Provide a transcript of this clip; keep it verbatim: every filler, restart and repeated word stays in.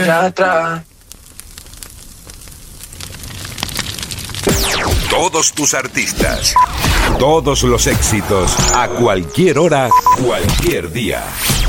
atrás. Todos tus artistas, todos los éxitos, a cualquier hora, cualquier día.